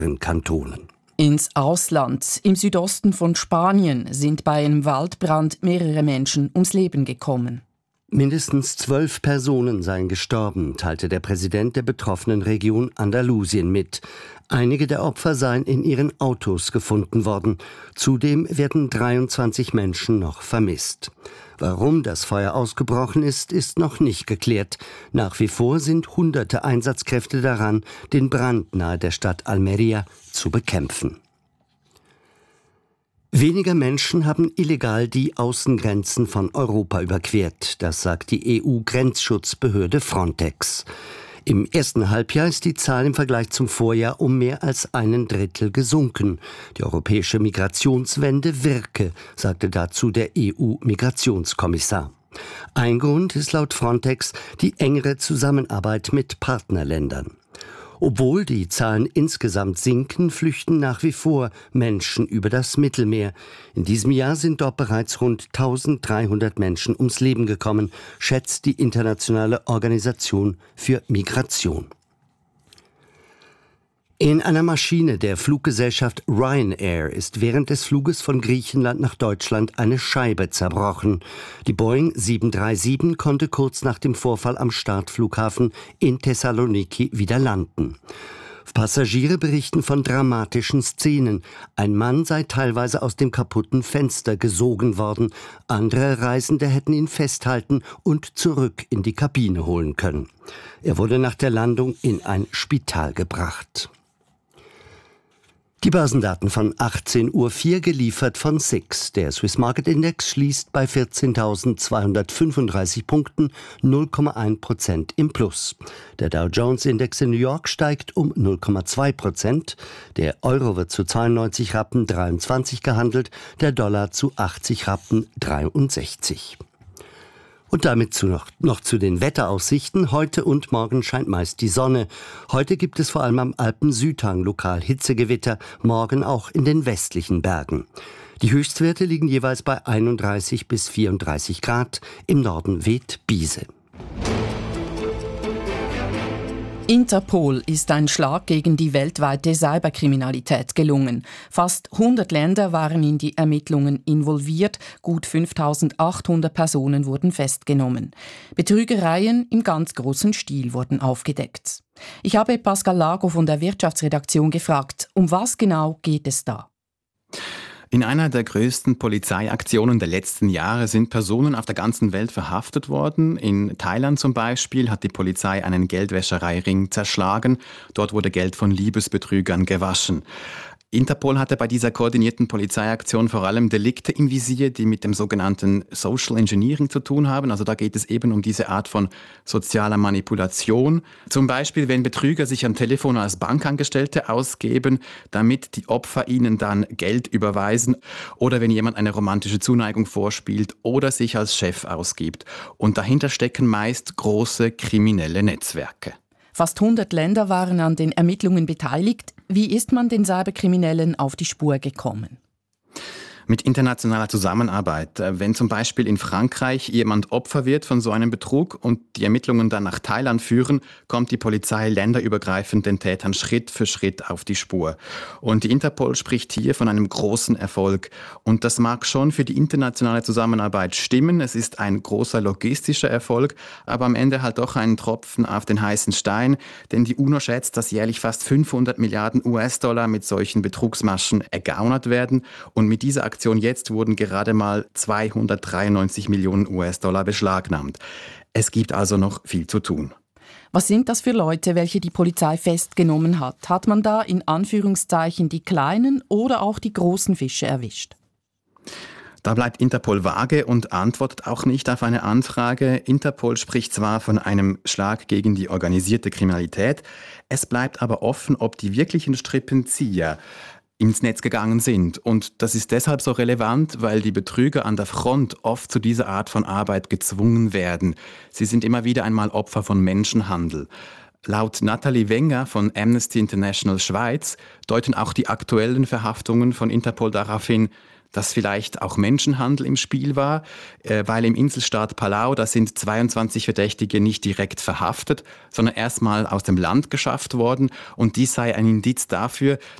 Kantonen. Ins Ausland. Im Südosten von Spanien sind bei einem Waldbrand mehrere Menschen ums Leben gekommen. Mindestens 12 Personen seien gestorben, teilte der Präsident der betroffenen Region Andalusien mit. Einige der Opfer seien in ihren Autos gefunden worden. Zudem werden 23 Menschen noch vermisst. Warum das Feuer ausgebrochen ist, ist noch nicht geklärt. Nach wie vor sind hunderte Einsatzkräfte daran, den Brand nahe der Stadt Almería zu bekämpfen. Weniger Menschen haben illegal die Außengrenzen von Europa überquert, das sagt die EU-Grenzschutzbehörde Frontex. Im ersten Halbjahr ist die Zahl im Vergleich zum Vorjahr um mehr als 1/3 gesunken. Die europäische Migrationswende wirke, sagte dazu der EU-Migrationskommissar. Ein Grund ist laut Frontex die engere Zusammenarbeit mit Partnerländern. Obwohl die Zahlen insgesamt sinken, flüchten nach wie vor Menschen über das Mittelmeer. In diesem Jahr sind dort bereits rund 1300 Menschen ums Leben gekommen, schätzt die Internationale Organisation für Migration. In einer Maschine der Fluggesellschaft Ryanair ist während des Fluges von Griechenland nach Deutschland eine Scheibe zerbrochen. Die Boeing 737 konnte kurz nach dem Vorfall am Startflughafen in Thessaloniki wieder landen. Passagiere berichten von dramatischen Szenen. Ein Mann sei teilweise aus dem kaputten Fenster gesogen worden. Andere Reisende hätten ihn festhalten und zurück in die Kabine holen können. Er wurde nach der Landung in ein Spital gebracht. Die Börsendaten von 18:04 Uhr geliefert von SIX. Der Swiss Market Index schließt bei 14.235 Punkten, 0,1% im Plus. Der Dow Jones Index in New York steigt um 0,2%. Der Euro wird zu 92 Rappen 23 gehandelt, der Dollar zu 80 Rappen 63. Und damit noch zu den Wetteraussichten. Heute und morgen scheint meist die Sonne. Heute gibt es vor allem am Alpen-Südhang lokal Hitzegewitter, morgen auch in den westlichen Bergen. Die Höchstwerte liegen jeweils bei 31 bis 34 Grad. Im Norden weht Biese. Interpol ist ein Schlag gegen die weltweite Cyberkriminalität gelungen. Fast 100 Länder waren in die Ermittlungen involviert, gut 5.800 Personen wurden festgenommen. Betrügereien im ganz großen Stil wurden aufgedeckt. Ich habe Pascal Lago von der Wirtschaftsredaktion gefragt, um was genau geht es da? In einer der größten Polizeiaktionen der letzten Jahre sind Personen auf der ganzen Welt verhaftet worden. In Thailand zum Beispiel hat die Polizei einen Geldwäschereiring zerschlagen. Dort wurde Geld von Liebesbetrügern gewaschen. Interpol hatte bei dieser koordinierten Polizeiaktion vor allem Delikte im Visier, die mit dem sogenannten Social Engineering zu tun haben. Also da geht es eben um diese Art von sozialer Manipulation. Zum Beispiel, wenn Betrüger sich am Telefon als Bankangestellte ausgeben, damit die Opfer ihnen dann Geld überweisen, oder wenn jemand eine romantische Zuneigung vorspielt oder sich als Chef ausgibt. Und dahinter stecken meist große kriminelle Netzwerke. Fast 100 Länder waren an den Ermittlungen beteiligt. Wie ist man den Cyberkriminellen auf die Spur gekommen? Mit internationaler Zusammenarbeit. Wenn zum Beispiel in Frankreich jemand Opfer wird von so einem Betrug und die Ermittlungen dann nach Thailand führen, kommt die Polizei länderübergreifend den Tätern Schritt für Schritt auf die Spur. Und die Interpol spricht hier von einem großen Erfolg. Und das mag schon für die internationale Zusammenarbeit stimmen. Es ist ein großer logistischer Erfolg, aber am Ende halt doch ein Tropfen auf den heißen Stein. Denn die UNO schätzt, dass jährlich fast 500 Milliarden US-Dollar mit solchen Betrugsmaschen ergaunert werden. Und mit dieser Aktion jetzt wurden gerade mal 293 Millionen US-Dollar beschlagnahmt. Es gibt also noch viel zu tun. Was sind das für Leute, welche die Polizei festgenommen hat? Hat man da in Anführungszeichen die kleinen oder auch die großen Fische erwischt? Da bleibt Interpol vage und antwortet auch nicht auf eine Anfrage. Interpol spricht zwar von einem Schlag gegen die organisierte Kriminalität, es bleibt aber offen, ob die wirklichen Strippenzieher ins Netz gegangen sind. Und das ist deshalb so relevant, weil die Betrüger an der Front oft zu dieser Art von Arbeit gezwungen werden. Sie sind immer wieder einmal Opfer von Menschenhandel. Laut Nathalie Wenger von Amnesty International Schweiz deuten auch die aktuellen Verhaftungen von Interpol darauf hin, dass vielleicht auch Menschenhandel im Spiel war, weil im Inselstaat Palau, da sind 22 Verdächtige nicht direkt verhaftet, sondern erstmal aus dem Land geschafft worden. Und dies sei ein Indiz dafür,